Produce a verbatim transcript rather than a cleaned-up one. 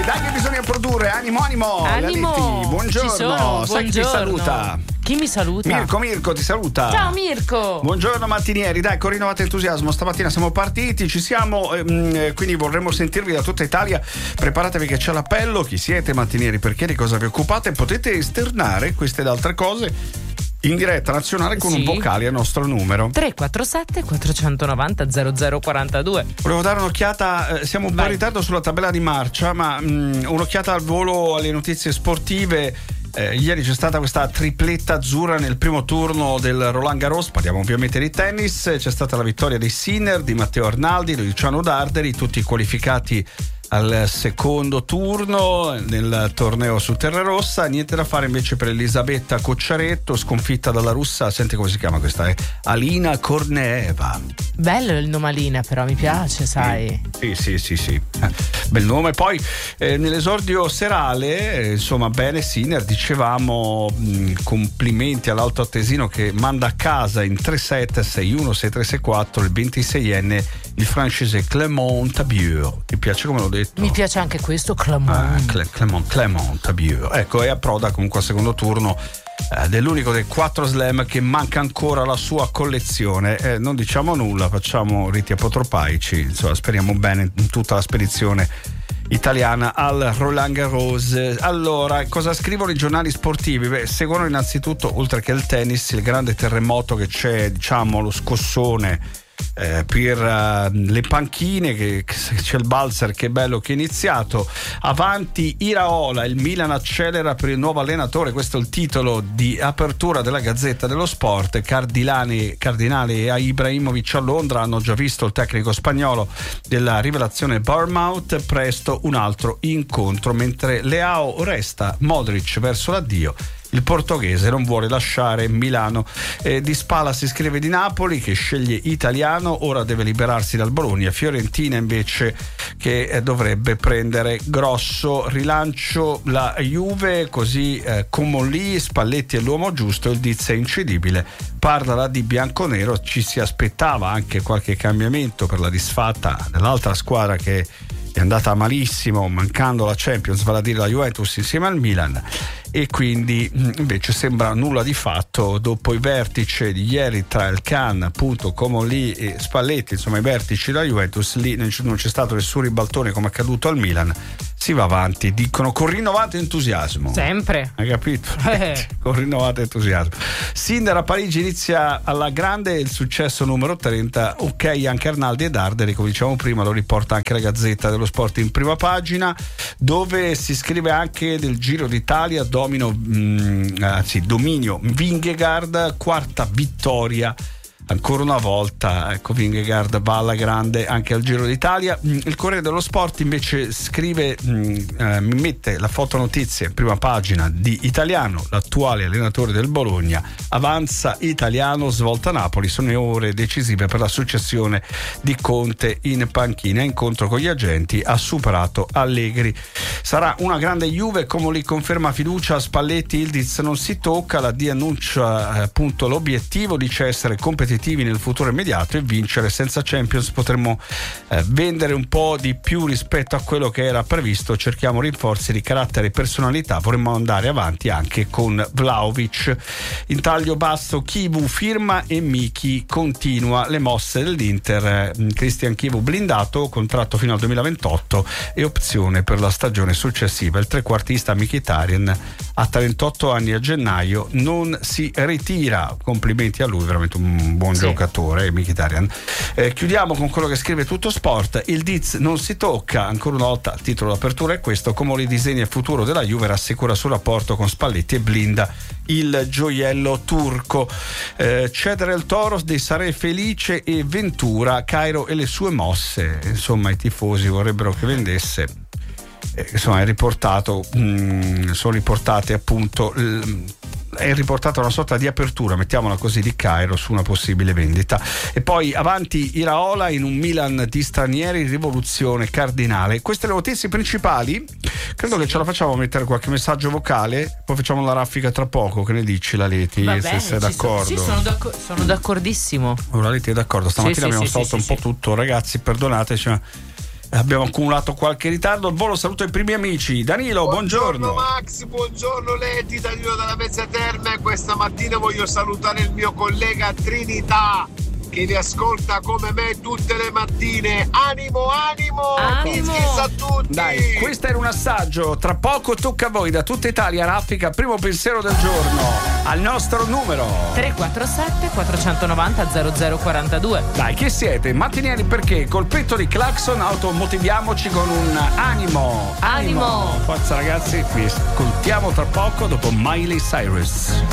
Dai che bisogna produrre, animo, animo. Animo. Laletti, buongiorno. Ci sono, Sai chi ti buongiorno. saluta? Chi mi saluta? Mirko, Mirko ti saluta. Ciao Mirko. Buongiorno mattinieri, dai, con rinnovato entusiasmo stamattina siamo partiti, ci siamo, ehm, quindi vorremmo sentirvi da tutta Italia. Preparatevi che c'è l'appello, chi siete mattinieri, perché, di cosa vi occupate, potete esternare queste ed altre cose in diretta nazionale con Sì. un vocale a nostro numero tre quattro sette quattrocentonovanta zero zero quarantadue. Volevo dare un'occhiata, eh, siamo un po' Vai. in ritardo sulla tabella di marcia, ma mh, un'occhiata al volo alle notizie sportive. Eh, ieri c'è stata questa tripletta azzurra nel primo turno del Roland Garros, parliamo ovviamente di tennis. C'è stata la vittoria di Sinner, di Matteo Arnaldi, di Luciano Darderi, tutti qualificati al secondo turno nel torneo su terra rossa. Niente da fare invece per Elisabetta Cocciaretto, sconfitta dalla russa, senti come si chiama questa, è Alina Korneeva. Bello il nome Alina, però mi piace, sai. Sì, sì, sì, sì. Eh, bel nome. Poi eh, nell'esordio serale, eh, insomma, bene Sinner, dicevamo, mh, complimenti all'Alto Attesino che manda a casa in tre set, sei uno, sei tre, sei quattro il ventiseienne, il francese Clément Tabieur. Ti piace come l'ho detto? Mi piace anche questo, Clément. Ah, Cle- Clément, Clément Tabieur. Ecco, e approda comunque al secondo turno eh, dell'unico dei quattro slam che manca ancora la sua collezione. Eh, non diciamo nulla, facciamo riti apotropaici, insomma, speriamo bene in tutta la spedizione italiana al Roland Garros. Allora, cosa scrivono i giornali sportivi? Beh, seguono innanzitutto, oltre che il tennis, il grande terremoto che c'è, diciamo, lo scossone Eh, per uh, le panchine, che, che c'è il Balzer che è bello che è iniziato. Avanti Iraola, il Milan accelera per il nuovo allenatore, questo è il titolo di apertura della Gazzetta dello Sport. Cardinale, Cardinale e Ibrahimovic a Londra, hanno già visto il tecnico spagnolo della rivelazione Bournemouth, presto un altro incontro, mentre Leao resta, Modric verso l'addio. Il portoghese non vuole lasciare Milano. Eh, di Spalla si scrive di Napoli che sceglie italiano, ora deve liberarsi dal Bologna. Fiorentina invece che eh, dovrebbe prendere grosso. Rilancio la Juve, così eh, Comolli, Spalletti è l'uomo giusto, il Diz è incedibile. Parlala di bianconero, ci si aspettava anche qualche cambiamento per la disfatta dell'altra squadra che è andata malissimo, mancando la Champions, vale a dire la Juventus insieme al Milan, e quindi invece sembra nulla di fatto dopo i vertici di ieri tra il Can, appunto, Comolli e Spalletti, insomma i vertici della Juventus. Lì non c'è stato nessun ribaltone come accaduto al Milan, si va avanti, dicono, con rinnovato entusiasmo. Sempre. Hai capito? Eh. Con rinnovato entusiasmo. Sinner a Parigi inizia alla grande il successo numero trenta, ok anche Arnaldi e Darderi, come dicevamo prima, lo riporta anche la Gazzetta dello Sport in prima pagina, dove si scrive anche del Giro d'Italia, domino, mh, anzi dominio Vingegaard, quarta vittoria ancora una volta, ecco, Vingegaard va alla grande anche al Giro d'Italia. Il Corriere dello Sport invece scrive, mh, eh, mi mette la fotonotizia in prima pagina di Italiano, l'attuale allenatore del Bologna, avanza Italiano, svolta Napoli, sono le ore decisive per la successione di Conte in panchina, incontro con gli agenti, ha superato Allegri, sarà una grande Juve, come li conferma fiducia Spalletti, il Diz non si tocca, la D annuncia eh, appunto l'obiettivo, dice essere competitivi nel futuro immediato e vincere. Senza Champions potremmo eh, vendere un po' di più rispetto a quello che era previsto, cerchiamo rinforzi di carattere e personalità, vorremmo andare avanti anche con Vlahovic. In taglio basso Chivu firma e Miki continua le mosse dell'Inter, Christian Chivu blindato, contratto fino al duemilaventotto e opzione per la stagione successiva. Il trequartista Mkhitaryan a trentotto anni a gennaio non si ritira, complimenti a lui, veramente un buon sì. giocatore Mkhitaryan. Eh, chiudiamo con quello che scrive Tutto Sport, il Diz non si tocca, ancora una volta il titolo d'apertura è questo, come li disegna il futuro della Juve, rassicura sul rapporto con Spalletti e blinda il gioiello turco. Eh, cedere il Toros dei Sarei Felice e Ventura, Cairo e le sue mosse, insomma i tifosi vorrebbero che vendesse. Eh, insomma è riportato mh, sono riportate appunto l, è riportata una sorta di apertura, mettiamola così, di Cairo su una possibile vendita. E poi avanti Iraola in un Milan di stranieri, rivoluzione Cardinale. Queste le notizie principali, credo sì. che ce la facciamo mettere qualche messaggio vocale, poi facciamo la raffica tra poco. Che ne dici, Laletti? Va se bene, sei d'accordo? Sono, sì, sono, d'acc- sono d'accordissimo. Oh, Laletti è d'accordo, stamattina sì, abbiamo sì, tolto sì, un sì, po' sì. tutto, ragazzi, perdonateci, ma Abbiamo accumulato qualche ritardo. Al volo saluto i primi amici. Danilo, buongiorno. Buongiorno Max, buongiorno Leti, Danilo dalla Mezza Terme. Questa mattina voglio salutare il mio collega Trinità, che vi ascolta come me tutte le mattine. Animo, animo, Animo. a tutti. Dai, questo era un assaggio. Tra poco tocca a voi da tutta Italia. Raffica, primo pensiero del giorno al nostro numero tre quattro sette quattro nove zero zero zero quattro due. Dai, chi siete? Mattinieri perché? Colpetto di clacson, automotiviamoci con un animo. Animo. Forza ragazzi, vi ascoltiamo tra poco dopo Miley Cyrus.